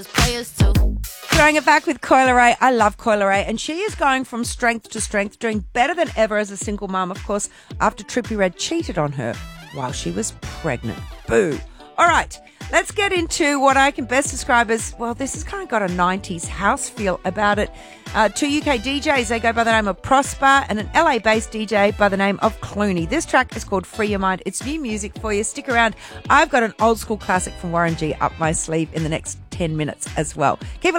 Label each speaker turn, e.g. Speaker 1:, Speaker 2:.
Speaker 1: Players too.
Speaker 2: Throwing it back with Coi Leray. I love Coi Leray, and she is going from strength to strength, doing better than ever as a single mum, of course, after Trippie Redd cheated on her while she was pregnant. Boo. All right, let's get into what I can best describe as, well, this has kind of got a 90s house feel about it. Two UK DJs, they go by the name of Prosper, and an LA-based DJ by the name of Clooney. This track is called Free Your Mind. It's new music for you. Stick around. I've got an old school classic from Warren G up my sleeve in the next 10 minutes as well. Keep it